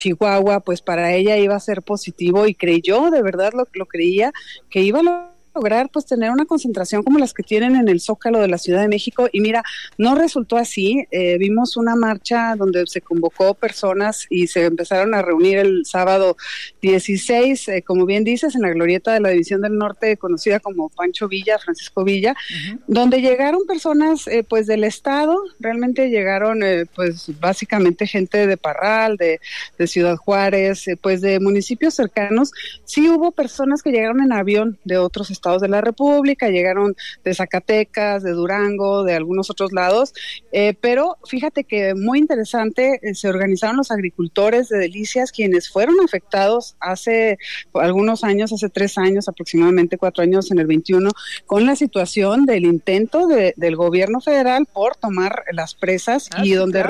Chihuahua, pues para ella iba a ser positivo y creyó, de verdad lo creía, que iba a lograr pues tener una concentración como las que tienen en el Zócalo de la Ciudad de México, y mira, no resultó así. Vimos una marcha donde se convocó personas y se empezaron a reunir el sábado 16, como bien dices, en la glorieta de la División del Norte, conocida como Pancho Villa, Francisco Villa, donde llegaron personas pues del estado, realmente llegaron pues básicamente gente de Parral, de Ciudad Juárez, pues de municipios cercanos. Sí hubo personas que llegaron en avión de otros estados de la República, llegaron de Zacatecas, de Durango, de algunos otros lados, pero fíjate que muy interesante, se organizaron los agricultores de Delicias, quienes fueron afectados hace algunos años, hace 3 años, aproximadamente 4 años, en el 21, con la situación del intento del gobierno federal por tomar las presas, y sí, donde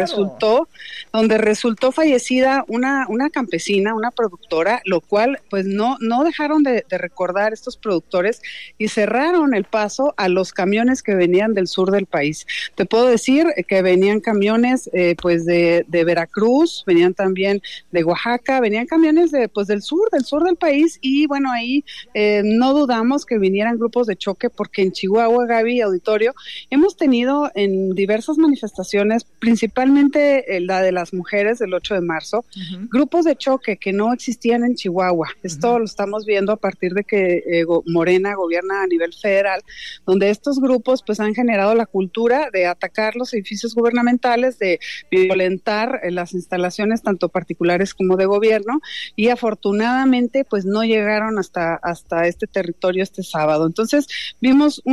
resultó fallecida una campesina, una productora, lo cual pues no dejaron de recordar estos productores, y cerraron el paso a los camiones que venían del sur del país. Te puedo decir que venían camiones pues de Veracruz, venían también de Oaxaca, venían camiones del sur del país, y bueno, ahí no dudamos que vinieran grupos de choque, porque en Chihuahua, Gaby, auditorio, hemos tenido en diversas manifestaciones, principalmente la de las mujeres del 8 de marzo, grupos de choque que no existían en Chihuahua. Esto lo estamos viendo a partir de que Morena gobierna a nivel federal, donde estos grupos pues han generado la cultura de atacar los edificios gubernamentales, de violentar las instalaciones tanto particulares como de gobierno, y afortunadamente pues no llegaron hasta este territorio este sábado. Entonces vimos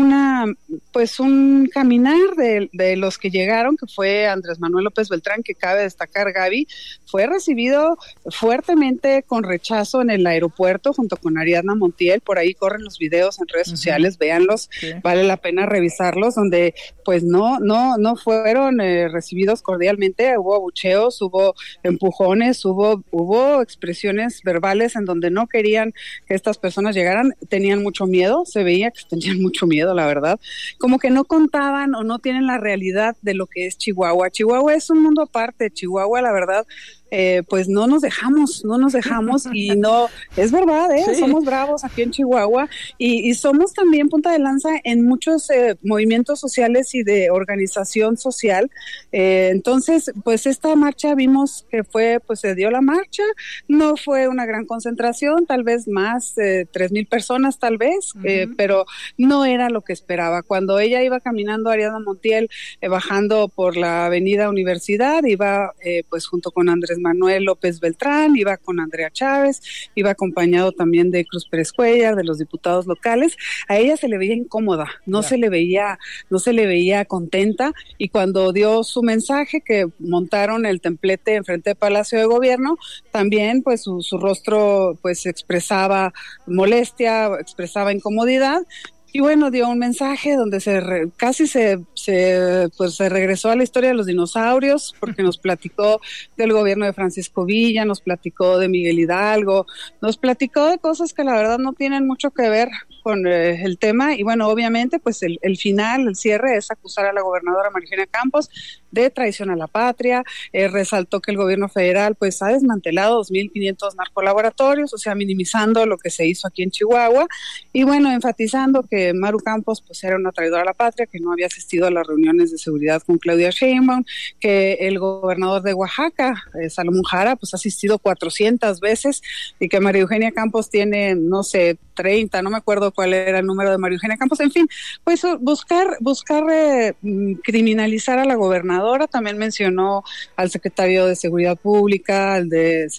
un caminar de los que llegaron, que fue Andrés Manuel López Beltrán, que cabe destacar, Gaby, fue recibido fuertemente con rechazo en el aeropuerto junto con Ariadna Montiel. Por ahí corren los videos en redes sociales, véanlos, sí, vale la pena revisarlos, donde pues no fueron recibidos cordialmente. Hubo abucheos, hubo empujones, hubo expresiones verbales en donde no querían que estas personas llegaran, tenían mucho miedo, se veía que tenían mucho miedo, la verdad, como que no contaban o no tienen la realidad de lo que es Chihuahua. Chihuahua es un mundo aparte. Chihuahua, la verdad, pues no nos dejamos y no, es verdad, sí, somos bravos aquí en Chihuahua, y somos también punta de lanza en muchos movimientos sociales y de organización social. Entonces, pues esta marcha vimos que se dio la marcha, no fue una gran concentración, tal vez más 3,000 personas tal vez, pero no era lo que esperaba. Cuando ella iba caminando, Ariadna Montiel, bajando por la avenida Universidad, iba pues junto con Andrés Manuel López Beltrán, iba con Andrea Chávez, iba acompañado también de Cruz Pérez Cuellar, de los diputados locales. A ella se le veía incómoda, no se le veía contenta, y cuando dio su mensaje, que montaron el templete enfrente del Palacio de Gobierno, también pues su rostro pues expresaba molestia, expresaba incomodidad. Y bueno, dio un mensaje donde casi se regresó a la historia de los dinosaurios, porque nos platicó del gobierno de Francisco Villa, nos platicó de Miguel Hidalgo, nos platicó de cosas que la verdad no tienen mucho que ver con el tema. Y bueno, obviamente pues el final, el cierre, es acusar a la gobernadora María Eugenia Campos de traición a la patria. Resaltó que el gobierno federal pues ha desmantelado 2,500 narcolaboratorios, o sea, minimizando lo que se hizo aquí en Chihuahua, y bueno, enfatizando que Maru Campos pues era una traidora a la patria, que no había asistido a las reuniones de seguridad con Claudia Sheinbaum, que el gobernador de Oaxaca, Salomón Jara, pues ha asistido 400 veces, y que María Eugenia Campos tiene, no sé, 30, no me acuerdo cuál era el número de María Eugenia Campos. En fin, pues buscar criminalizar a la gobernadora. También mencionó al secretario de Seguridad Pública, al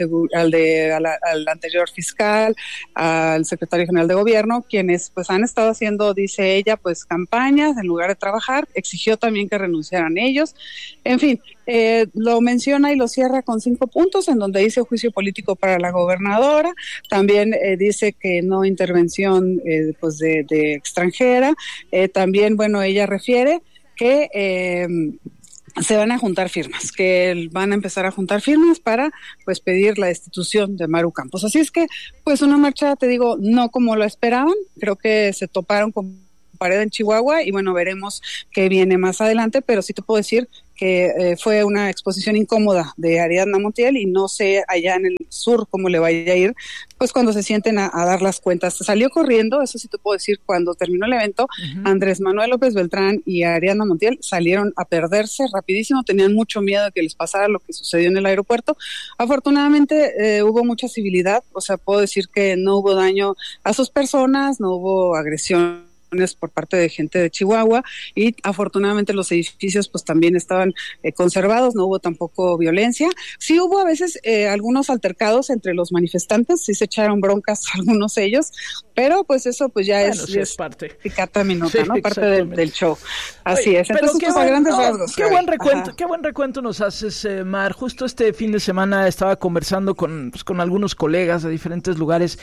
anterior fiscal, al secretario general de gobierno, quienes pues han estado haciendo, dice ella, pues campañas en lugar de trabajar. Exigió también que renunciaran ellos. En fin, lo menciona y lo cierra con 5 puntos, en donde dice juicio político para la gobernadora. También dice que no intervención pues de extranjera. También, bueno, ella refiere que se van a juntar firmas, que van a empezar a juntar firmas para pues pedir la destitución de Maru Campos. Así es que pues una marcha, te digo, no como lo esperaban. Creo que se toparon con pared en Chihuahua, y bueno, veremos qué viene más adelante, pero sí te puedo decir fue una exposición incómoda de Ariadna Montiel y no sé allá en el sur cómo le vaya a ir, pues cuando se sienten a dar las cuentas. Salió corriendo, eso sí te puedo decir, cuando terminó el evento, Andrés Manuel López Beltrán y Ariadna Montiel salieron a perderse rapidísimo, tenían mucho miedo de que les pasara lo que sucedió en el aeropuerto. Afortunadamente hubo mucha civilidad, o sea, puedo decir que no hubo daño a sus personas, no hubo agresión por parte de gente de Chihuahua y afortunadamente los edificios pues también estaban conservados, no hubo tampoco violencia. Sí hubo a veces algunos altercados entre los manifestantes, sí se echaron broncas algunos de ellos, pero pues eso pues ya es parte. Picata minuta, sí, ¿no? Parte del show. Así es. Entonces, pues, a grandes rasgos. Qué buen recuento nos haces, Mar. Justo este fin de semana estaba conversando con algunos colegas de diferentes lugares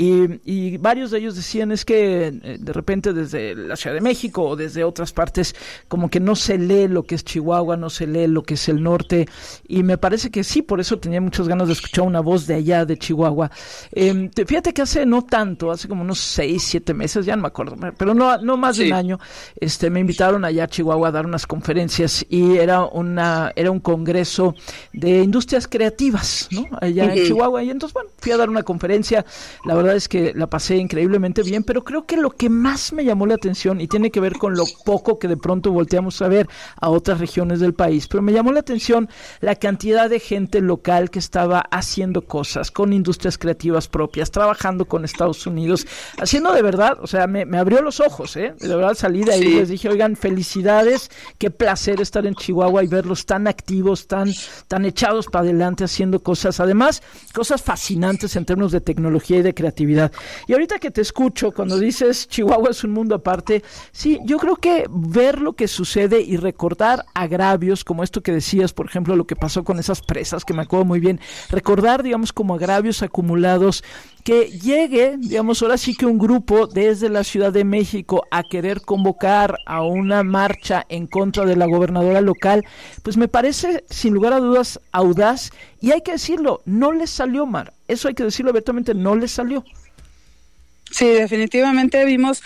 y varios de ellos decían es que de repente desde la Ciudad de México o desde otras partes como que no se lee lo que es Chihuahua, no se lee lo que es el norte, y me parece que sí, por eso tenía muchas ganas de escuchar una voz de allá de Chihuahua. Fíjate que hace no tanto, hace como unos 6, 7 meses, ya no me acuerdo, pero no más de un año, me invitaron allá a Chihuahua a dar unas conferencias y era un congreso de industrias creativas, ¿no? Allá en Chihuahua, y entonces, bueno, fui a dar una conferencia. La verdad es que la pasé increíblemente bien, pero creo que lo que más me llamó la atención, y tiene que ver con lo poco que de pronto volteamos a ver a otras regiones del país, pero me llamó la atención la cantidad de gente local que estaba haciendo cosas con industrias creativas propias, trabajando con Estados Unidos, haciendo de verdad, o sea, me abrió los ojos, de verdad salí de ahí y les dije, oigan, felicidades, qué placer estar en Chihuahua y verlos tan activos, tan echados para adelante haciendo cosas, además, cosas fascinantes en términos de tecnología y de creatividad. Y ahorita que te escucho, cuando dices Chihuahua es un mundo aparte, sí, yo creo que ver lo que sucede y recordar agravios como esto que decías, por ejemplo, lo que pasó con esas presas, que me acuerdo muy bien, recordar, digamos, como agravios acumulados, que llegue, digamos, ahora sí que un grupo desde la Ciudad de México a querer convocar a una marcha en contra de la gobernadora local, pues me parece, sin lugar a dudas, audaz, y hay que decirlo, no les salió, Mar, eso hay que decirlo abiertamente, no les salió. Sí, definitivamente vimos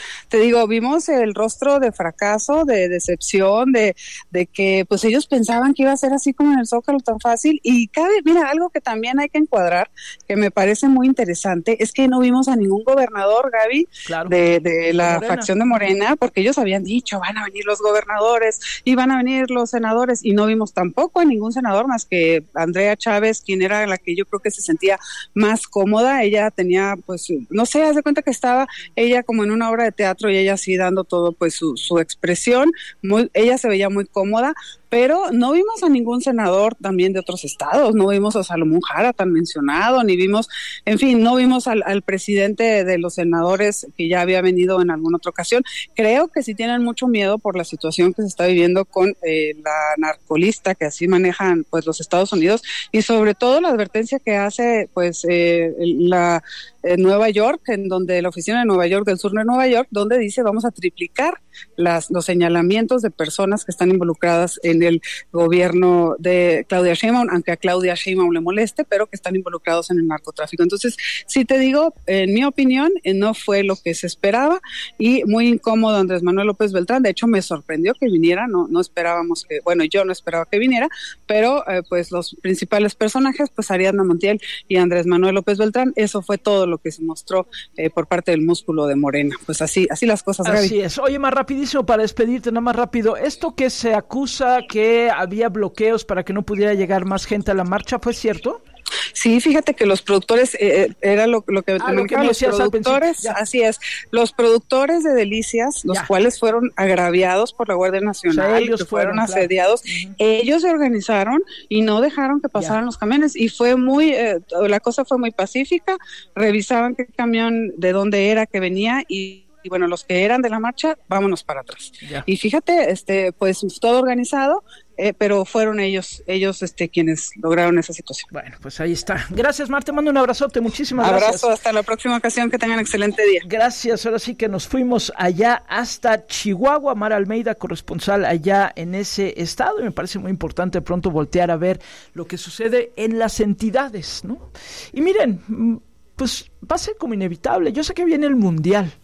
el rostro de fracaso, de decepción, de que pues ellos pensaban que iba a ser así como en el Zócalo tan fácil, y mira, algo que también hay que encuadrar, que me parece muy interesante, es que no vimos a ningún gobernador, Gaby, claro, de la facción de Morena, porque ellos habían dicho, van a venir los gobernadores y van a venir los senadores, y no vimos tampoco a ningún senador más que Andrea Chávez, quien era la que yo creo que se sentía más cómoda. Ella tenía, pues, no sé, haz de cuenta que estaba ella como en una obra de teatro y ella así dando todo pues su expresión, ella se veía muy cómoda, pero no vimos a ningún senador también de otros estados, no vimos a Salomón Jara tan mencionado, ni vimos, en fin, no vimos al presidente de los senadores que ya había venido en alguna otra ocasión. Creo que sí tienen mucho miedo por la situación que se está viviendo con la narcolista que así manejan pues los Estados Unidos, y sobre todo la advertencia que hace pues Nueva York, en donde la oficina de Nueva York, del sur de Nueva York, donde dice vamos a triplicar los señalamientos de personas que están involucradas en el gobierno de Claudia Sheinbaum, aunque a Claudia Sheinbaum le moleste, pero que están involucrados en el narcotráfico. Entonces, sí te digo, en mi opinión, no fue lo que se esperaba, y muy incómodo Andrés Manuel López Beltrán. De hecho, me sorprendió que viniera, no esperábamos que, bueno, yo no esperaba que viniera, pero pues los principales personajes, pues Ariadna Montiel y Andrés Manuel López Beltrán, eso fue todo lo que se mostró por parte del músculo de Morena. Pues así las cosas, Gaby. Así es. Oye, más rapidísimo para despedirte, nada más rápido, esto que se acusa que había bloqueos para que no pudiera llegar más gente a la marcha, ¿fue cierto? Sí, fíjate que los productores, era lo que te comentaba, los productores, así es, los productores de Delicias, los cuales fueron agraviados por la Guardia Nacional, o sea, ellos fueron asediados, ellos se organizaron y no dejaron que pasaran los camiones, y fue la cosa fue muy pacífica, revisaban qué camión, de dónde era que venía, y bueno, los que eran de la marcha, vámonos para atrás. Y fíjate, pues todo organizado, pero fueron ellos quienes lograron esa situación. Bueno, pues ahí está. Gracias, Mar, te mando un abrazote, muchísimas gracias. Abrazo, hasta la próxima ocasión, que tengan excelente día. Gracias, ahora sí que nos fuimos allá hasta Chihuahua. Mar Almeida, corresponsal allá en ese estado, y me parece muy importante pronto voltear a ver lo que sucede en las entidades, ¿no? Y miren, pues va a ser como inevitable, yo sé que viene el Mundial,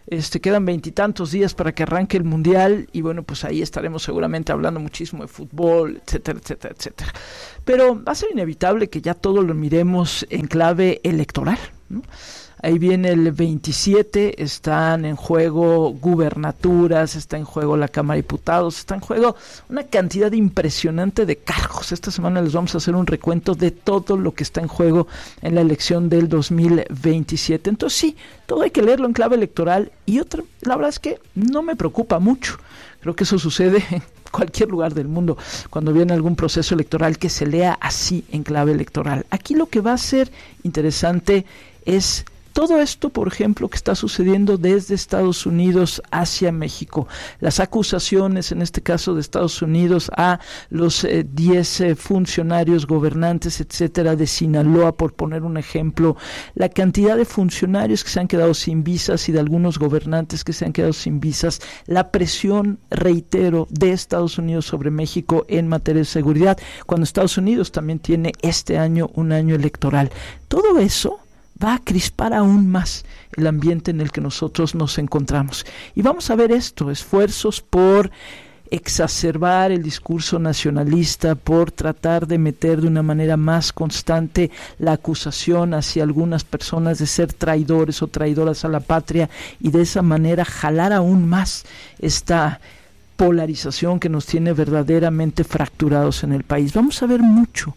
Quedan 20 y tantos días para que arranque el Mundial y bueno, pues ahí estaremos seguramente hablando muchísimo de fútbol, etcétera, etcétera, etcétera. Pero va a ser inevitable que ya todo lo miremos en clave electoral, ¿no? Ahí viene el 27, están en juego gubernaturas, está en juego la Cámara de Diputados, está en juego una cantidad impresionante de cargos. Esta semana les vamos a hacer un recuento de todo lo que está en juego en la elección del 2027. Entonces sí, todo hay que leerlo en clave electoral y otra, la verdad es que no me preocupa mucho. Creo que eso sucede en cualquier lugar del mundo cuando viene algún proceso electoral que se lea así en clave electoral. Aquí lo que va a ser interesante es todo esto, por ejemplo, que está sucediendo desde Estados Unidos hacia México. Las acusaciones, en este caso de Estados Unidos, a los 10 funcionarios gobernantes, etcétera, de Sinaloa, por poner un ejemplo. La cantidad de funcionarios que se han quedado sin visas y de algunos gobernantes que se han quedado sin visas. La presión, reitero, de Estados Unidos sobre México en materia de seguridad, cuando Estados Unidos también tiene este año un año electoral. Todo eso va a crispar aún más el ambiente en el que nosotros nos encontramos. Y vamos a ver esto, esfuerzos por exacerbar el discurso nacionalista, por tratar de meter de una manera más constante la acusación hacia algunas personas de ser traidores o traidoras a la patria y de esa manera jalar aún más esta polarización que nos tiene verdaderamente fracturados en el país. Vamos a ver mucho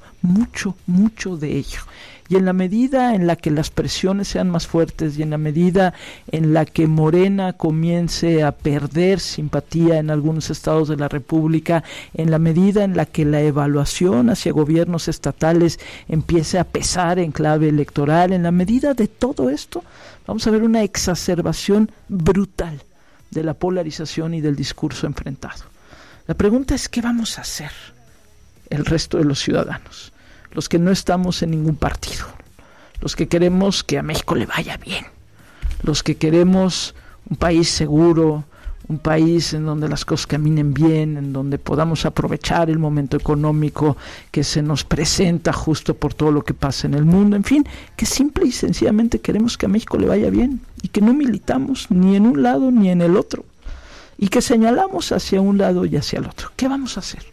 de ello. Y en la medida en la que las presiones sean más fuertes y en la medida en la que Morena comience a perder simpatía en algunos estados de la República, en la medida en la que la evaluación hacia gobiernos estatales empiece a pesar en clave electoral, en la medida de todo esto, vamos a ver una exacerbación brutal de la polarización y del discurso enfrentado. La pregunta es, ¿qué vamos a hacer el resto de los ciudadanos? Los que no estamos en ningún partido, los que queremos que a México le vaya bien, los que queremos un país seguro, un país en donde las cosas caminen bien, en donde podamos aprovechar el momento económico que se nos presenta justo por todo lo que pasa en el mundo, en fin, que simple y sencillamente queremos que a México le vaya bien y que no militamos ni en un lado ni en el otro y que señalamos hacia un lado y hacia el otro. ¿Qué vamos a hacer?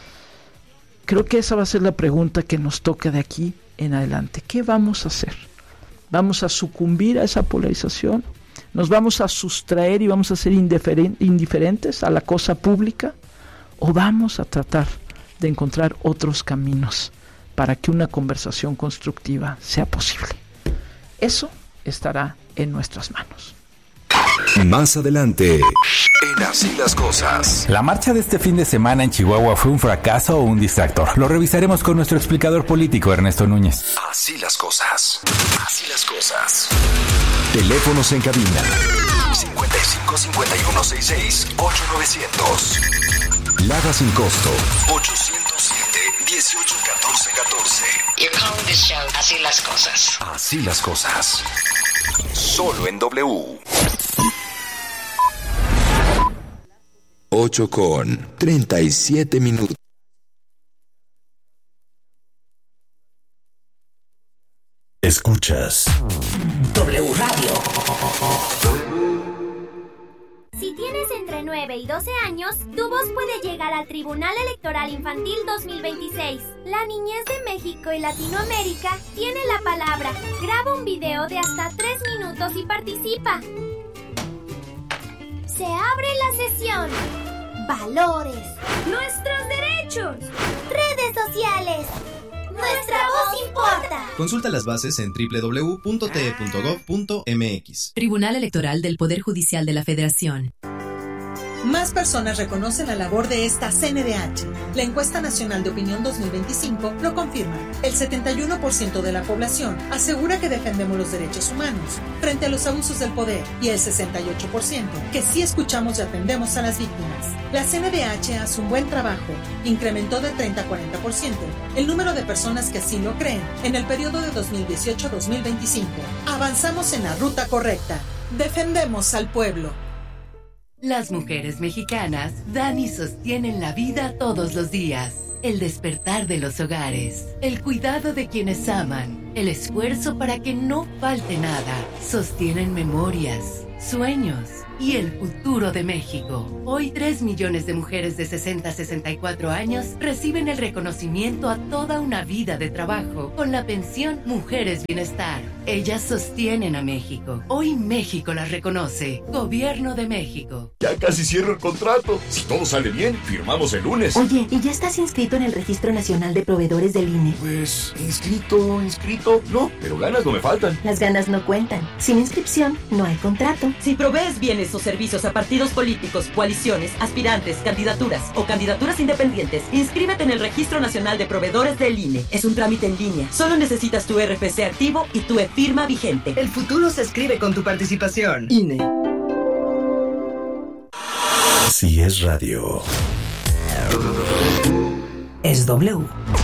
Creo que esa va a ser la pregunta que nos toca de aquí en adelante. ¿Qué vamos a hacer? ¿Vamos a sucumbir a esa polarización? ¿Nos vamos a sustraer y vamos a ser indiferentes a la cosa pública? ¿O vamos a tratar de encontrar otros caminos para que una conversación constructiva sea posible? Eso estará en nuestras manos. Más adelante, en Así las Cosas. ¿La marcha de este fin de semana en Chihuahua fue un fracaso o un distractor? Lo revisaremos con nuestro explicador político, Ernesto Núñez. Así las Cosas. Así las Cosas. Teléfonos en cabina. 55 51 66 8900. Lada sin costo. 807 18 14 14. You're calling this show Así las Cosas. Así las Cosas. Solo en W. 8:37. Escuchas W Radio. Si tienes entre 9 y 12 años, tu voz puede llegar al Tribunal Electoral Infantil 2026. La niñez de México y Latinoamérica tiene la palabra. Graba un video de hasta 3 minutos y participa. Se abre la sesión. Valores. Nuestros derechos. Redes sociales. Nuestra voz importa. Consulta las bases en www.te.gov.mx. Tribunal Electoral del Poder Judicial de la Federación. Más personas reconocen la labor de esta CNDH. La encuesta nacional de opinión 2025 lo confirma. El 71% de la población asegura que defendemos los derechos humanos frente a los abusos del poder y el 68% que sí escuchamos y atendemos a las víctimas. La CNDH hace un buen trabajo. Incrementó de 30 a 40% el número de personas que así lo creen en el periodo de 2018-2025. Avanzamos en la ruta correcta. Defendemos al pueblo. Las mujeres mexicanas dan y sostienen la vida todos los días. El despertar de los hogares, el cuidado de quienes aman, el esfuerzo para que no falte nada. Sostienen memorias, sueños y el futuro de México. Hoy 3 millones de mujeres de 60 a 64 años reciben el reconocimiento a toda una vida de trabajo con la pensión Mujeres Bienestar. Ellas sostienen a México. Hoy México las reconoce. Gobierno de México. Ya casi cierro el contrato. Si todo sale bien, firmamos el lunes. Oye, ¿y ya estás inscrito en el Registro Nacional de Proveedores del INE? Pues, inscrito, no, pero ganas no me faltan. Las ganas no cuentan. Sin inscripción, no hay contrato. Si provees bienes o servicios a partidos políticos, coaliciones, aspirantes, candidaturas o candidaturas independientes, inscríbete en el Registro Nacional de Proveedores del INE. Es un trámite en línea. Solo necesitas tu RFC activo y tu firma vigente. El futuro se escribe con tu participación. INE. Si es radio, es W.